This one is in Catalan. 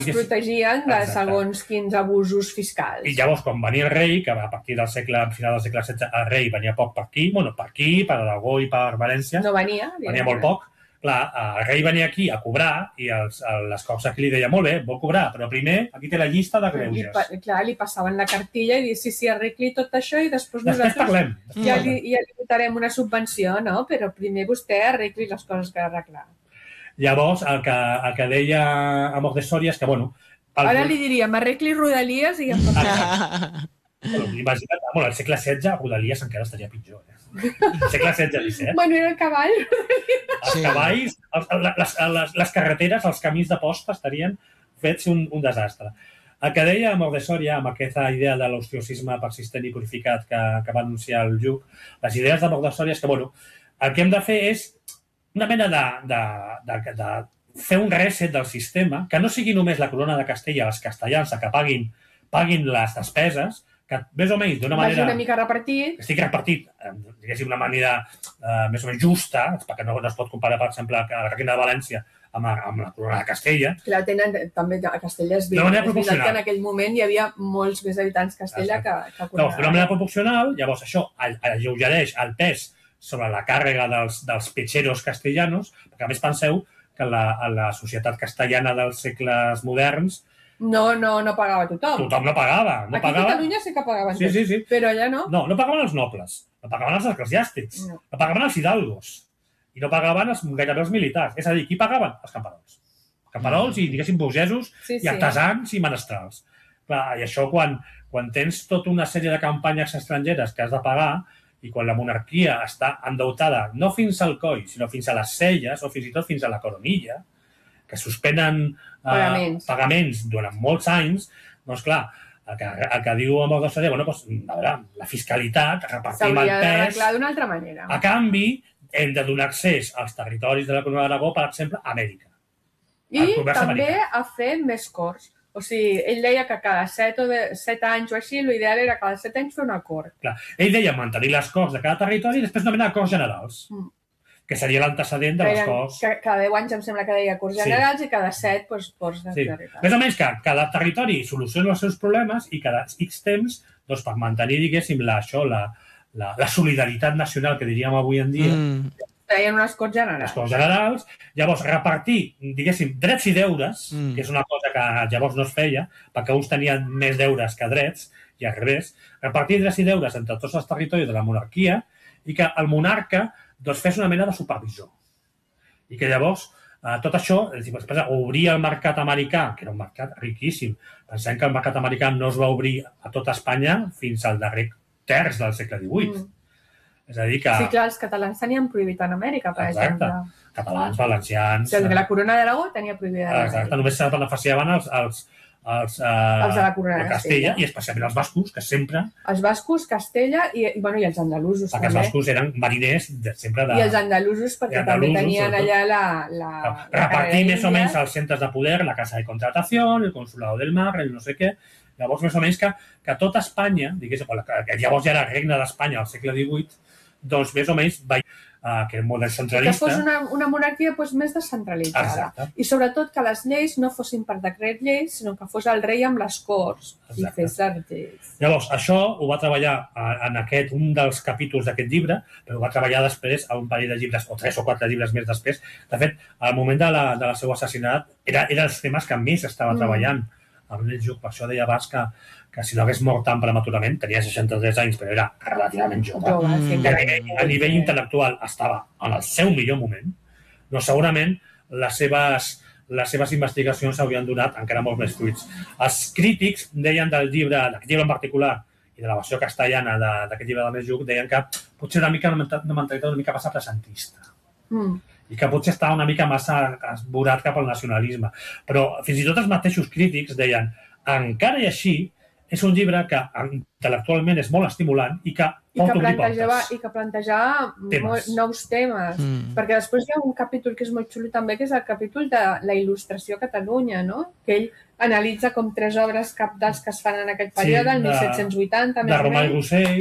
protegien de segons quins abusos fiscals. I llavors, quan venia el rei, que a partir del final del segle XVI, el rei venia poc per aquí, per Aragó i per València. No venia. Venia molt poc. Clar, el rei venia aquí a cobrar i les cops aquí li deia, molt bé, vol cobrar, però primer aquí té la llista de greuges. Clar, li passaven la cartilla i dir, sí, arregli tot això i després nosaltres parlem. Ja li votarem una subvenció, no? Però primer vostè arregli les coses que ha d'arreglar. Llavors, el que deia Amor de Sòria és que, bueno... Ara li diríem, arregli Rodalies i ja pot ser. Imagina't, al segle XVI, Rodalies encara estaria pitjor. Segle XVI-XVII. Bueno, era el cavall. Els cavalls, les carreteres, els camins de posta estarien fets un desastre. El que deia Amor de Sòria, amb aquesta idea de l'ostracisme persistent i purificat que va anunciar el Lluc, les idees d'Amor de Sòria és que, bueno, el que hem de fer és una mena de fer un reset del sistema, que no sigui només la corona de Castella, els castellans, que paguin les despeses, que més o menys d'una manera... una mica repartit. Que estigui repartit, diguéssim, d'una manera més o menys justa, perquè no es pot comparar, per exemple, la Reina de València amb la corona de Castella. Clar, tenen també a Castella és veritat que en aquell moment hi havia molts més habitants Castella que corona. D'una manera proporcional, llavors això alleugereix el pes sobre la càrrega dels petxeros castellanos, perquè a més penseu que la societat castellana dels segles moderns no pagava tothom. Tothom no pagava. Aquí a Catalunya sí que pagaven tots, sí. Però allà no. No pagaven els nobles, no pagaven els eclesiàstics, no pagaven els hidalgos i no pagaven gairebé els militars. És a dir, qui pagaven? Els camperols. Camperols i, diguéssim, burgesos i artesans i menestrals. Clar, i això quan tens tota una sèrie de campanyes estrangeres que has de pagar i quan la monarquia està endeutada no fins al coll, sinó fins a les celles o fins i tot fins a la coronilla, que suspenen pagaments durant molts anys, doncs clar, el que diu Amor de Sòria, bueno, doncs, a veure, la fiscalitat, repartim el pes... S'hauria d'arreglar d'una altra manera. A canvi, hem de donar accés als territoris de la Corona d'Aragó, per exemple, a Amèrica. I també a fer més corts. O sigui, ell deia que cada 7 anys o així, l'ideal era cada 7 anys fer una cort. Clar, ell deia mantenir les corts de cada territori i després una mena de corts generals. Que seria l'antecedent de les corts. Cada 10 anys em sembla que deia corts generals i cada 7 corts de territori. Més o menys que cada territori soluciona els seus problemes i cada X temps, doncs per mantenir, diguéssim, la solidaritat nacional que diríem avui en dia. Feien unes corts generals. Les corts generals. Llavors, repartir, diguéssim, drets i deures, que és una cosa que llavors no es feia, perquè uns tenien més deures que drets, i al revés, repartir drets i deures entre tots els territoris de la monarquia i que el monarca doncs fes una mena de supervisor. I que llavors tot això, obria el mercat americà, que era un mercat riquíssim. Pensem que el mercat americà no es va obrir a tota Espanya fins al darrer terç del segle XVIII. És a dir que... Sí, clar, els catalans tenien prohibit en Amèrica, per exemple. Catalans, valencians... O sigui, la corona d'Aragó tenia prohibida. Exacte, només se beneficiaven els de la corona de Castella i especialment els bascos, que sempre... Els bascos, Castella i els andalusos. Perquè els bascos eren mariners sempre de... I els andalusos, perquè també tenien allà la... Repartir més o menys els centres de poder, la casa de contratació, el consulado del mar, el no sé què... Llavors, més o menys que tota Espanya, diguéssim, que llavors ja era el regne d'Espanya al segle XVIII, doncs més o menys que era molt descentralista. Que fos una monarquia més descentralitzada. Exacte. I sobretot que les lleis no fossin per decret lleis, sinó que fos el rei amb les corts i fes les lleis. Llavors, això ho va treballar en un dels capítols d'aquest llibre, però ho va treballar després a un parell de llibres, o 3 o 4 llibres més després. De fet, al moment de la seu assassinat, eren els temes que més estava treballant amb el Lluc. Per això deia abans que si no hagués mort tan prematurament, tenia 63 anys, però era relativament jove. A nivell intel·lectual estava en el seu millor moment. No, segurament les seves investigacions s'haurien donat encara molt més fruits. Els crítics deien del llibre, d'aquest llibre en particular, i de la versió castellana d'aquest llibre del Lluc, deien que potser una mentalitat una mica massa presentista. I que potser estava una mica massa esborat cap al nacionalisme. Però fins i tot els mateixos crítics deien, encara i així, és un llibre que intel·lectualment és molt estimulant i que pot obrir portes. I que plantejava nous temes. Perquè després hi ha un capítol que és molt xulo també, que és el capítol de la il·lustració a Catalunya, no? Que ell analitza com 3 obres cabdals que es fan en aquest període, el 1780, de Romà i Rossell.